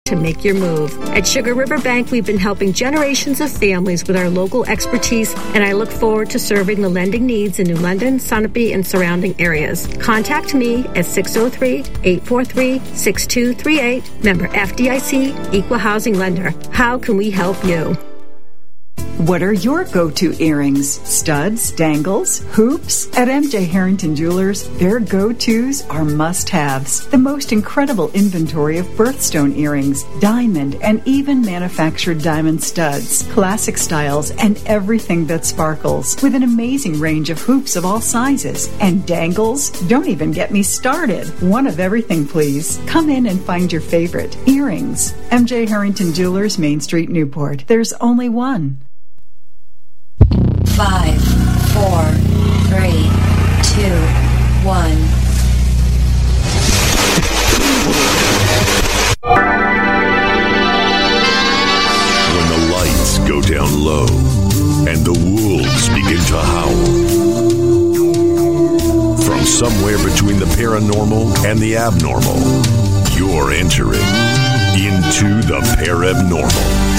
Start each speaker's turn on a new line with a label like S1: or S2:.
S1: to make your move. At Sugar River Bank, we've been helping generations of families with our local expertise, and I look forward to serving the lending needs in New London, Sunapee, and surrounding areas. Contact me at 603-843-6238. Member FDIC, Equal Housing Lender. How can we help you?
S2: What are your go-to earrings? Studs, dangles, hoops? At MJ Harrington Jewelers, their go-tos are must-haves. The most incredible inventory of birthstone earrings, diamond, and even manufactured diamond studs, classic styles, and everything that sparkles. With an amazing range of hoops of all sizes. And dangles? Don't even get me started. One of everything, please. Come in and find your favorite. Earrings. MJ Harrington Jewelers, Main Street, Newport. There's only one.
S3: 5, 4, 3, 2, 1.
S4: When the lights go down low and the wolves begin to howl, from somewhere between the paranormal and the abnormal, you're entering into the Parabnormal.